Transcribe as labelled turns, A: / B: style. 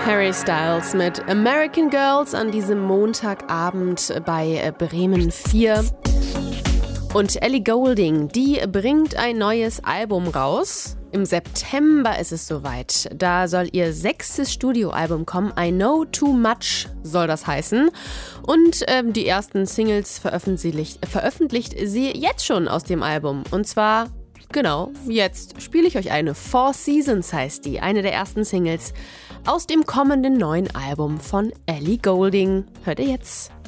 A: Harry Styles mit American Girls an diesem Montagabend bei Bremen 4. Und Ellie Goulding, die bringt ein neues Album raus. Im September ist es soweit. Da soll ihr 6. Studioalbum kommen. I Know Too Much soll das heißen. Und die ersten Singles veröffentlicht sie jetzt schon aus dem Album. Und zwar, genau, jetzt spiele ich euch eine. Four Seasons heißt die. Eine der ersten Singles aus dem kommenden neuen Album von Ellie Goulding. Hört ihr jetzt?